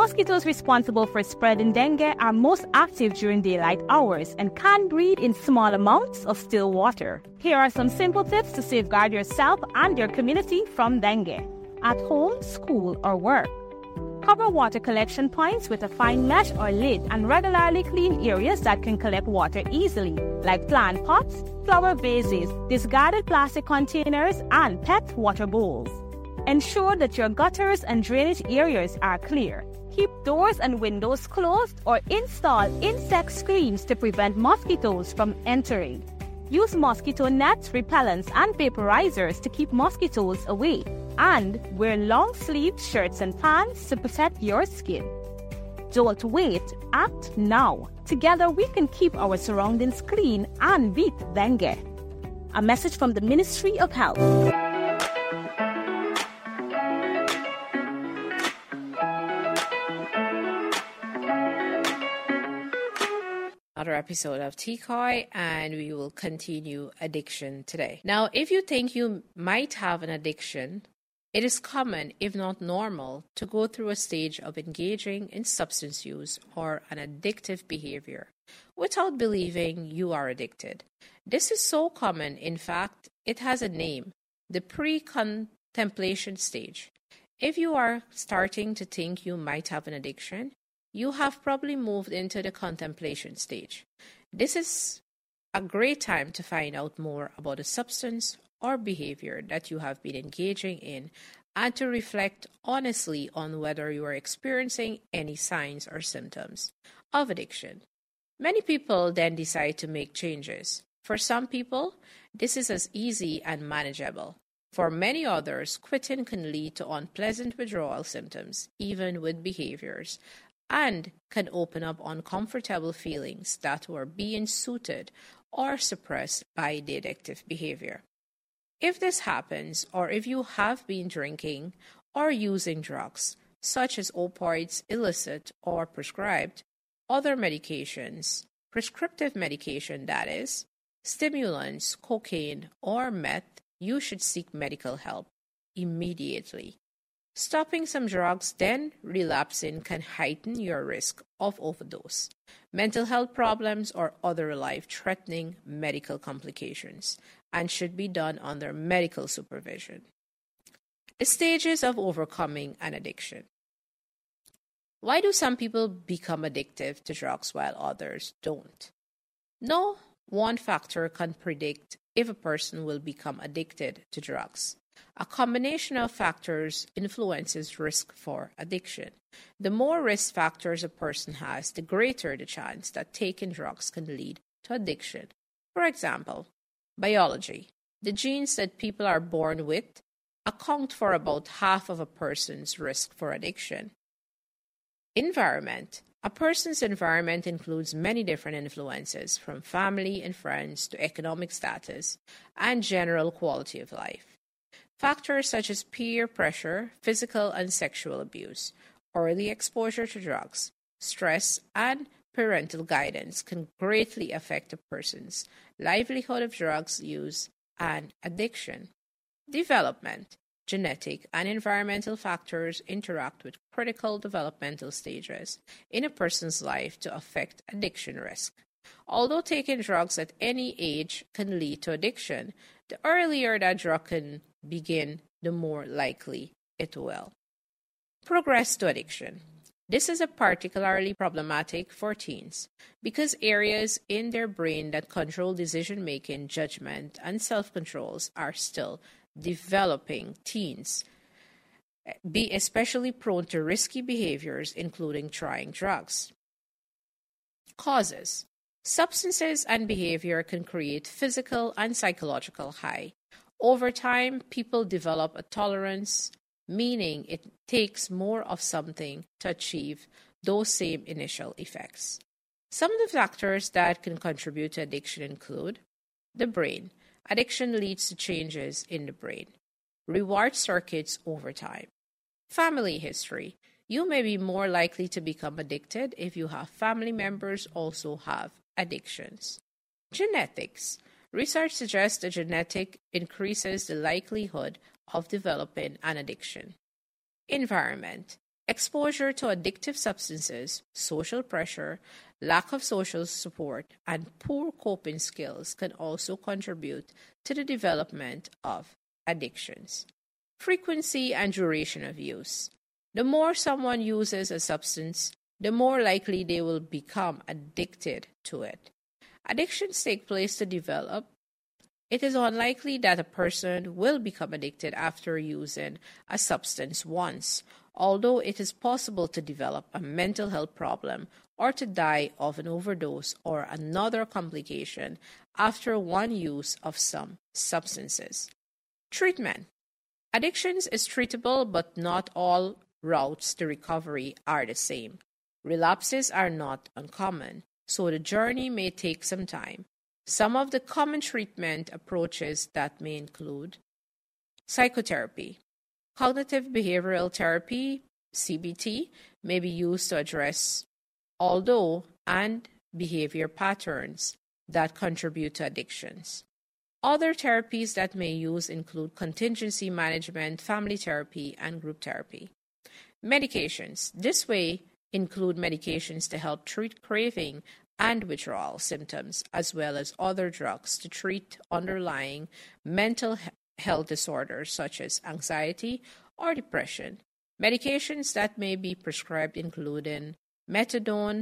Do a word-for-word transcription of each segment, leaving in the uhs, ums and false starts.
Mosquitoes responsible for spreading dengue are most active during daylight hours and can breed in small amounts of still water. Here are some simple tips to safeguard yourself and your community from dengue. At home, school, or work. Cover water collection points with a fine mesh or lid and regularly clean areas that can collect water easily, like plant pots, flower vases, discarded plastic containers, and pet water bowls. Ensure that your gutters and drainage areas are clear. Keep doors and windows closed or install insect screens to prevent mosquitoes from entering. Use mosquito nets, repellents, and vaporizers to keep mosquitoes away. And wear long-sleeved shirts and pants to protect your skin. Don't wait, act now. Together we can keep our surroundings clean and beat dengue. A message from the Ministry of Health. Another episode of T C O I, and we will continue addiction today. Now, if you think you might have an addiction, it is common, if not normal, to go through a stage of engaging in substance use or an addictive behavior without believing you are addicted. This is so common, in fact, it has a name, the pre-contemplation stage. If you are starting to think you might have an addiction, you have probably moved into the contemplation stage. This is a great time to find out more about a substance or behavior that you have been engaging in and to reflect honestly on whether you are experiencing any signs or symptoms of addiction. Many people then decide to make changes. For some people, this is as easy and manageable. For many others, quitting can lead to unpleasant withdrawal symptoms, even with behaviors, and can open up uncomfortable feelings that were being soothed or suppressed by the addictive behavior. If this happens, or if you have been drinking or using drugs, such as opioids, illicit or prescribed, other medications, prescriptive medication that is, stimulants, cocaine, or meth, you should seek medical help immediately. Stopping some drugs, then relapsing can heighten your risk of overdose, mental health problems, or other life-threatening medical complications, and should be done under medical supervision. The stages of overcoming an addiction. Why do some people become addictive to drugs while others don't? No one factor can predict if a person will become addicted to drugs. A combination of factors influences risk for addiction. The more risk factors a person has, the greater the chance that taking drugs can lead to addiction. For example, biology. The genes that people are born with account for about half of a person's risk for addiction. Environment. A person's environment includes many different influences, from family and friends to economic status and general quality of life. Factors such as peer pressure, physical and sexual abuse, early exposure to drugs, stress, and parental guidance can greatly affect a person's livelihood of drugs use and addiction. Development. Genetic and environmental factors interact with critical developmental stages in a person's life to affect addiction risk. Although taking drugs at any age can lead to addiction, the earlier that drug can begin, the more likely it will progress to addiction. This is a particularly problematic for teens because areas in their brain that control decision-making, judgment, and self-controls are still developing. Teens be especially prone to risky behaviors, including trying drugs. Causes. Substances and behavior can create physical and psychological high. Over time, people develop a tolerance, meaning it takes more of something to achieve those same initial effects. Some of the factors that can contribute to addiction include the brain. Addiction leads to changes in the brain. Reward circuits over time. Family history. You may be more likely to become addicted if you have family members also have addictions. Genetics. Research suggests that genetic increases the likelihood of developing an addiction. Environment. Exposure to addictive substances, social pressure, lack of social support, and poor coping skills can also contribute to the development of addictions. Frequency and duration of use. The more someone uses a substance, the more likely they will become addicted to it. Addictions take place to develop. It is unlikely that a person will become addicted after using a substance once, although it is possible to develop a mental health problem or to die of an overdose or another complication after one use of some substances. Treatment. Addictions is treatable, but not all routes to recovery are the same. Relapses are not uncommon, so the journey may take some time. Some of the common treatment approaches that may include psychotherapy. Cognitive behavioral therapy, C B T, may be used to address although and behavior patterns that contribute to addictions. Other therapies that may use include contingency management, family therapy, and group therapy. Medications. This way include medications to help treat craving and withdrawal symptoms, as well as other drugs to treat underlying mental health disorders such as anxiety or depression. Medications that may be prescribed include methadone,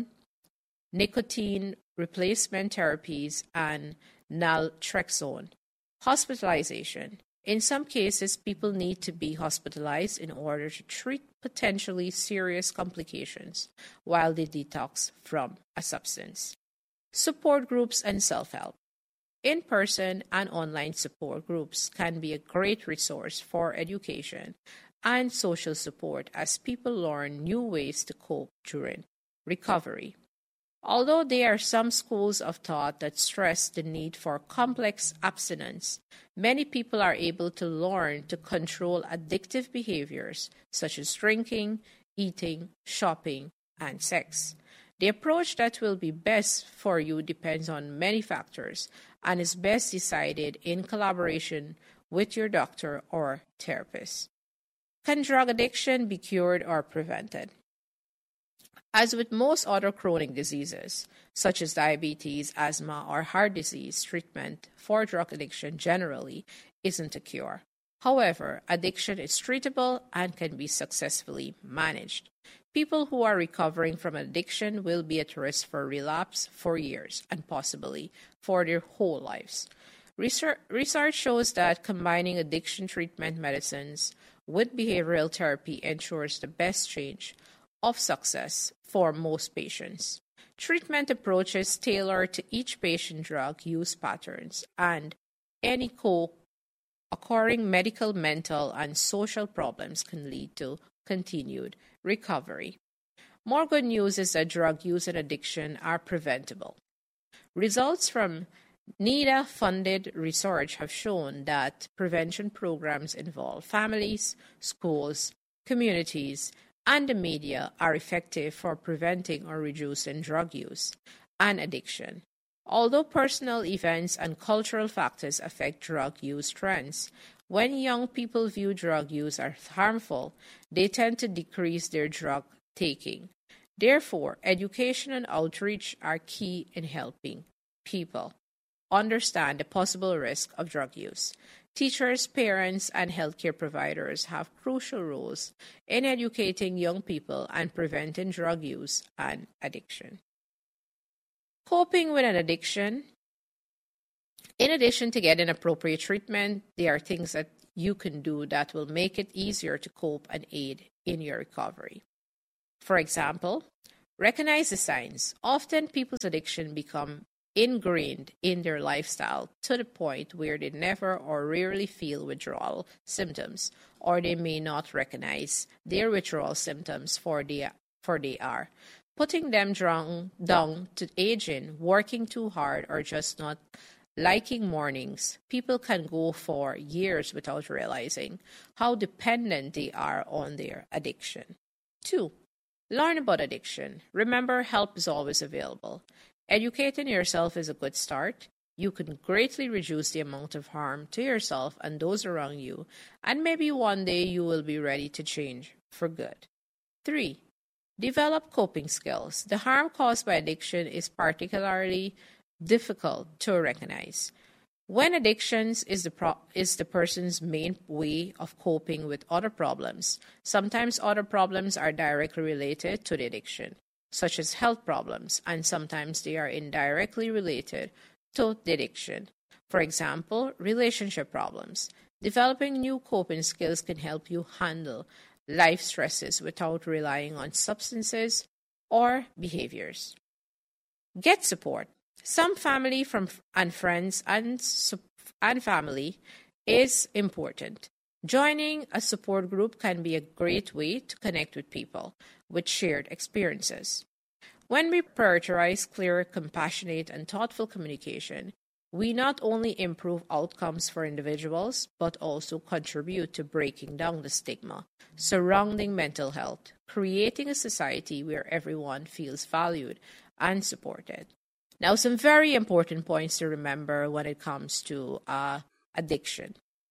nicotine replacement therapies, and naltrexone. Hospitalization. In some cases, people need to be hospitalized in order to treat potentially serious complications while they detox from a substance. Support groups and self-help. In-person and online support groups can be a great resource for education and social support as people learn new ways to cope during recovery. Although there are some schools of thought that stress the need for complex abstinence, many people are able to learn to control addictive behaviors such as drinking, eating, shopping, and sex. The approach that will be best for you depends on many factors and is best decided in collaboration with your doctor or therapist. Can drug addiction be cured or prevented? As with most other chronic diseases, such as diabetes, asthma, or heart disease, treatment for drug addiction generally isn't a cure. However, addiction is treatable and can be successfully managed. People who are recovering from addiction will be at risk for relapse for years and possibly for their whole lives. Research, research shows that combining addiction treatment medicines with behavioral therapy ensures the best change of success for most patients. Treatment approaches tailor to each patient drug use patterns and any co-occurring medical, mental, and social problems can lead to continued recovery. More good news is that drug use and addiction are preventable. Results from NIDA-funded research have shown that prevention programs involve families, schools, communities, and the media are effective for preventing or reducing drug use and addiction. Although personal events and cultural factors affect drug use trends, when young people view drug use as harmful, they tend to decrease their drug taking. Therefore, education and outreach are key in helping people understand the possible risk of drug use. Teachers, parents, and healthcare providers have crucial roles in educating young people and preventing drug use and addiction. Coping with an addiction. In addition to getting appropriate treatment, there are things that you can do that will make it easier to cope and aid in your recovery. For example, recognize the signs. Often people's addiction become ingrained in their lifestyle to the point where they never or rarely feel withdrawal symptoms, or they may not recognize their withdrawal symptoms for they, for they are. Putting them down, down to aging, working too hard, or just not liking mornings, people can go for years without realizing how dependent they are on their addiction. Two, learn about addiction. Remember, help is always available. Educating yourself is a good start. You can greatly reduce the amount of harm to yourself and those around you, and maybe one day you will be ready to change for good. Three, develop coping skills. The harm caused by addiction is particularly difficult to recognize. When addictions is the pro- is the person's main way of coping with other problems, sometimes other problems are directly related to the addiction, such as health problems, and sometimes they are indirectly related to the addiction. For example, relationship problems. Developing new coping skills can help you handle life stresses without relying on substances or behaviors. Get support. Some family from and friends and, and family is important. Joining a support group can be a great way to connect with people with shared experiences. When we prioritize clear, compassionate, and thoughtful communication, we not only improve outcomes for individuals, but also contribute to breaking down the stigma surrounding mental health, creating a society where everyone feels valued and supported. Now, some very important points to remember when it comes to uh, addiction.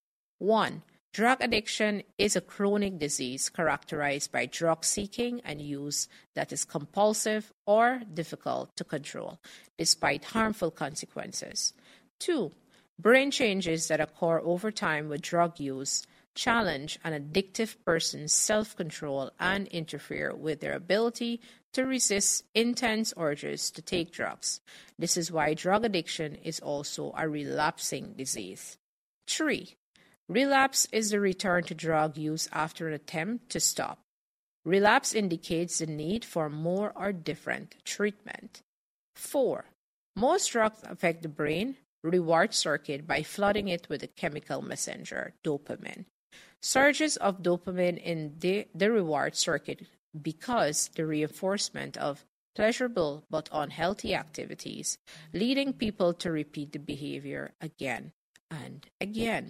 One, drug addiction is a chronic disease characterized by drug seeking and use that is compulsive or difficult to control, despite harmful consequences. Two, brain changes that occur over time with drug use challenge an addictive person's self-control and interfere with their ability to resist intense urges to take drugs. This is why drug addiction is also a relapsing disease. Three, relapse is the return to drug use after an attempt to stop. Relapse indicates the need for more or different treatment. Four, most drugs affect the brain reward circuit by flooding it with the chemical messenger, dopamine. Surges of dopamine in the, the reward circuit because the reinforcement of pleasurable but unhealthy activities, leading people to repeat the behavior again and again.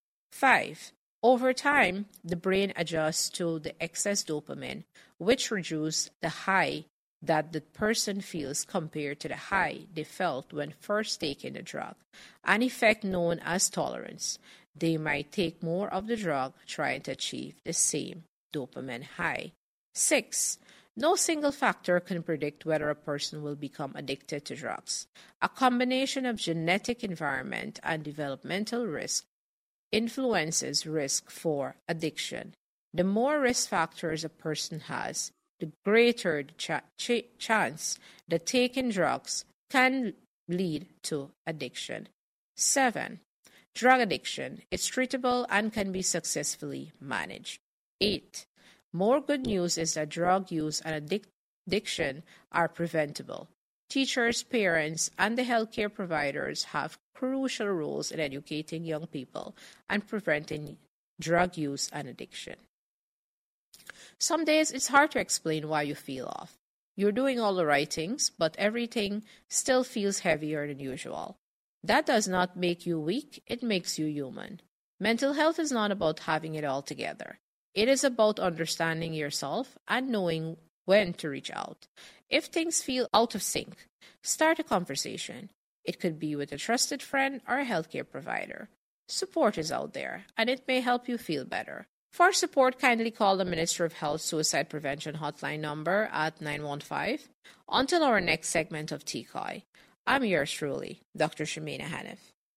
Five, over time, the brain adjusts to the excess dopamine, which reduces the high that the person feels compared to the high they felt when first taking the drug, an effect known as tolerance. They might take more of the drug trying to achieve the same dopamine high. Six, no single factor can predict whether a person will become addicted to drugs. A combination of genetic environment and developmental risk influences risk for addiction. The more risk factors a person has, the greater the ch- ch- chance that taking drugs can lead to addiction. Seven, drug addiction is treatable and can be successfully managed. Eight, more good news is that drug use and addic- addiction are preventable. Teachers, parents, and the healthcare providers have crucial roles in educating young people and preventing drug use and addiction. Some days it's hard to explain why you feel off. You're doing all the right things, but everything still feels heavier than usual. That does not make you weak, it makes you human. Mental health is not about having it all together. It is about understanding yourself and knowing when to reach out. If things feel out of sync, start a conversation. It could be with a trusted friend or a healthcare provider. Support is out there, and it may help you feel better. For support, kindly call the Ministry of Health Suicide Prevention Hotline number at nine one five. Until our next segment of T C O I, I'm yours truly, Doctor Shamina Hanif.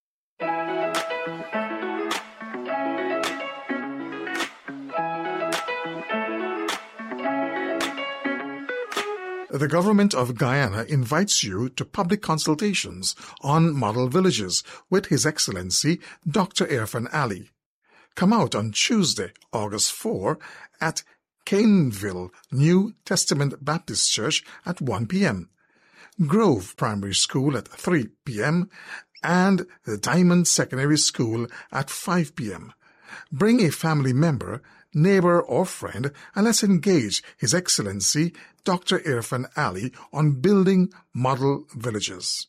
The government of Guyana invites you to public consultations on model villages with His Excellency Doctor Irfan Ali. Come out on Tuesday, August fourth at Caneville New Testament Baptist Church at one p.m., Grove Primary School at three p.m., and the Diamond Secondary School at five p.m. Bring a family member, neighbor, or friend, and let's engage His Excellency Doctor Irfan Ali on building model villages.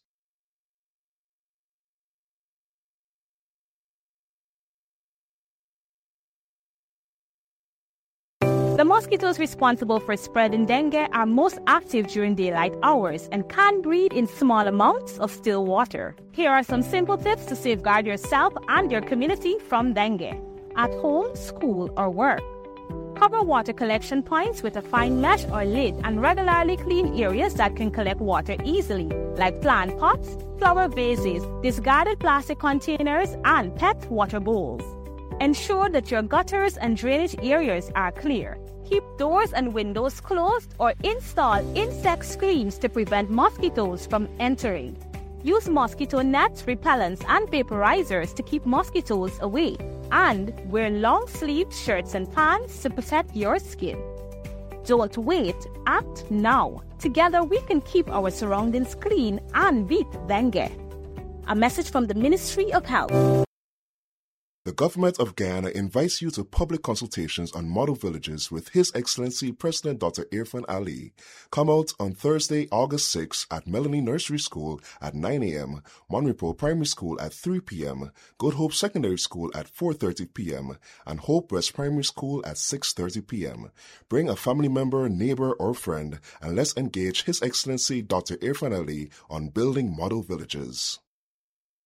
The mosquitoes responsible for spreading dengue are most active during daylight hours and can breed in small amounts of still water. Here are some simple tips to safeguard yourself and your community from dengue at home, school, or work. Cover water collection points with a fine mesh or lid and regularly clean areas that can collect water easily, like plant pots, flower vases, discarded plastic containers, and pet water bowls. Ensure that your gutters and drainage areas are clear. Keep doors and windows closed or install insect screens to prevent mosquitoes from entering. Use mosquito nets, repellents, and vaporizers to keep mosquitoes away. And wear long-sleeved shirts and pants to protect your skin. Don't wait, act now. Together we can keep our surroundings clean and beat dengue. A message from the Ministry of Health. The government of Guyana invites you to public consultations on model villages with His Excellency President Doctor Irfaan Ali. Come out on Thursday, August sixth at Melanie Nursery School at nine a.m., Monrepo Primary School at three p.m., Good Hope Secondary School at four thirty p.m., and Hope West Primary School at six thirty p.m. Bring a family member, neighbor, or friend, and let's engage His Excellency Doctor Irfaan Ali on building model villages.